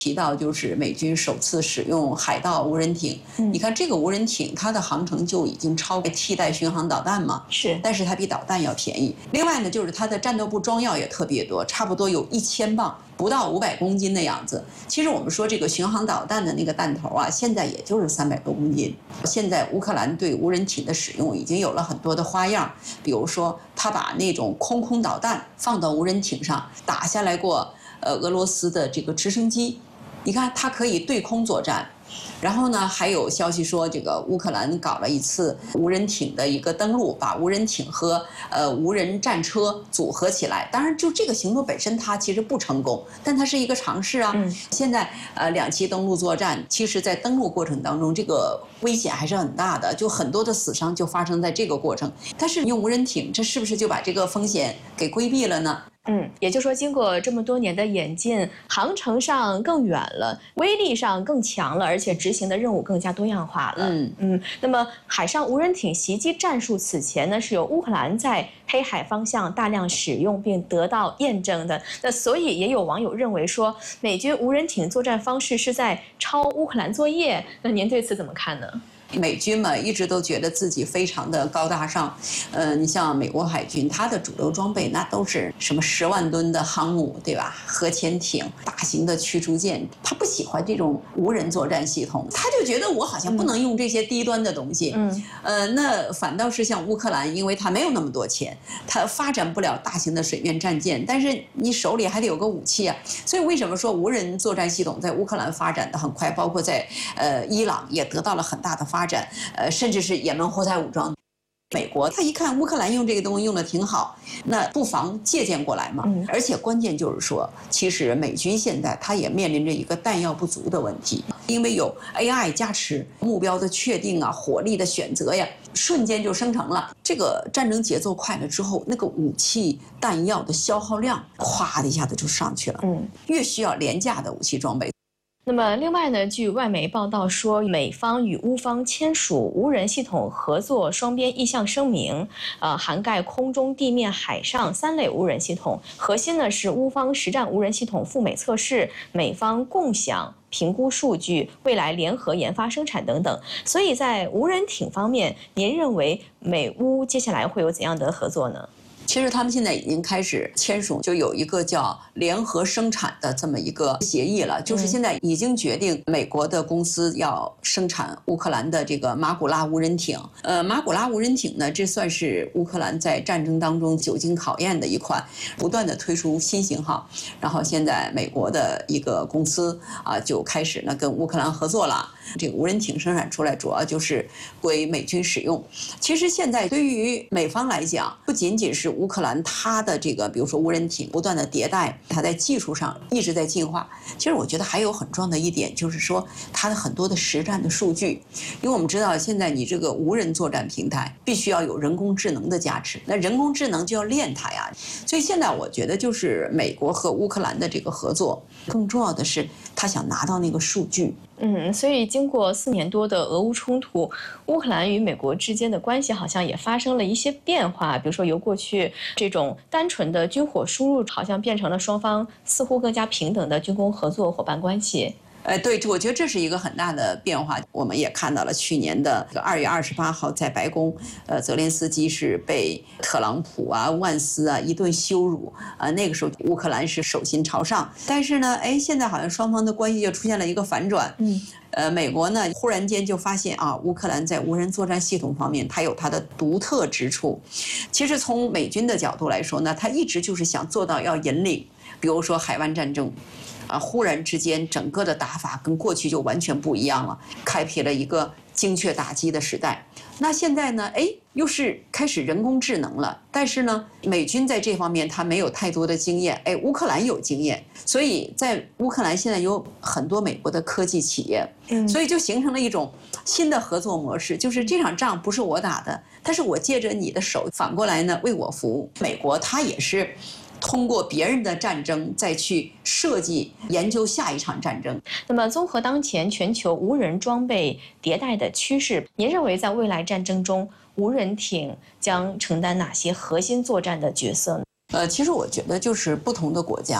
提到就是美军首次使用海盗无人艇，你看这个无人艇它的航程就已经超过替代巡航导弹嘛， 是， 但是它比导弹要便宜。另外呢，就是它的战斗部装药也特别多，差不多有1000磅，不到500公斤的样子。其实我们说这个巡航导弹的那个弹头啊，现在也就是300多公斤。现在乌克兰对无人艇的使用已经有了很多的花样，比如说他把那种空导弹放到无人艇上，打下来过俄罗斯的这个直升机。你看，它可以对空作战，然后呢，还有消息说，这个乌克兰搞了一次无人艇的一个登陆，把无人艇和无人战车组合起来。当然，就这个行动本身，它其实不成功，但它是一个尝试啊。现在2栖登陆作战，其实在登陆过程当中，这个危险还是很大的，就很多的死伤就发生在这个过程。但是用无人艇，这是不是就把这个风险给规避了呢？ 也就是说，经过这么多年的演进，航程上更远了，威力上更强了，而且执行的任务更加多样化了。那么海上无人艇袭击战术此前呢，是由乌克兰在黑海方向大量使用并得到验证的。那所以也有网友认为说，美军无人艇作战方式是在抄乌克兰作业。那您对此怎么看呢？ 美军嘛，一直都觉得自己非常的高大上。你像美国海军，它的主流装备那都是什么10万吨的航母，对吧？核潜艇、大型的驱逐舰，他不喜欢这种无人作战系统，他就觉得我好像不能用这些低端的东西。那反倒是像乌克兰，因为他没有那么多钱，他发展不了大型的水面战舰，但是你手里还得有个武器啊。所以为什么说无人作战系统在乌克兰发展的很快，包括在伊朗也得到了很大的发展，甚至是也门胡塞武装。美国他一看乌克兰用这个东西用的挺好，那不妨借鉴过来嘛。而且关键就是说，其实美军现在他也面临着一个弹药不足的问题，因为有 AI 加持，目标的确定啊，火力的选择呀，瞬间就生成了。这个战争节奏快了之后，那个武器弹药的消耗量咵的一下子就上去了。越需要廉价的武器装备。 那么，另外呢，据外媒报道说，美方与乌方签署无人系统合作双边意向声明，涵盖空中、地面、海上3类无人系统，核心呢是乌方实战无人系统赴美测试，美方共享评估数据，未来联合研发生产等等。所以在无人艇方面，您认为美乌接下来会有怎样的合作呢？ 其实他们现在已经开始签署，就有一个叫联合生产的这么一个协议了，就是现在已经决定美国的公司要生产乌克兰的这个马古拉无人艇。马古拉无人艇呢，这算是乌克兰在战争当中久经考验的一款，不断的推出新型号。然后现在美国的一个公司就开始呢跟乌克兰合作了。这个无人艇生产出来主要就是归美军使用。其实现在对于美方来讲，不仅仅是乌克兰它的这个，比如说无人艇不断的迭代，它在技术上一直在进化。其实我觉得还有很重要的一点，就是说它的很多的实战的数据，因为我们知道现在你这个无人作战平台必须要有人工智能的加持，那人工智能就要练它呀。所以现在我觉得就是美国和乌克兰的这个合作，更重要的是他想拿到那个数据。 所以经过4年多的俄乌冲突，乌克兰与美国之间的关系好像也发生了一些变化。比如说，由过去这种单纯的军火输入，好像变成了双方似乎更加平等的军工合作伙伴关系。 对，我觉得这是一个很大的变化。我们也看到了去年的2月28号在白宫，泽连斯基是被特朗普万斯一顿羞辱那个时候乌克兰是手心朝上。但是呢，现在好像双方的关系就出现了一个反转。美国呢忽然间就发现乌克兰在无人作战系统方面它有它的独特之处。其实从美军的角度来说呢，他一直就是想做到要引领，比如说海湾战争。忽然之间整个的打法跟过去就完全不一样了，开辟了一个精确打击的时代。那现在呢，又是开始人工智能了，但是呢，美军在这方面他没有太多的经验，乌克兰有经验，所以在乌克兰现在有很多美国的科技企业，所以就形成了一种新的合作模式，就是这场仗不是我打的，但是我借着你的手，反过来呢为我服务。美国它也是通过别人的战争再去设计研究下一场战争。 那么综合当前全球无人装备迭代的趋势，您认为在未来战争中无人艇将承担哪些核心作战的角色呢？ 其实我觉得就是不同的国家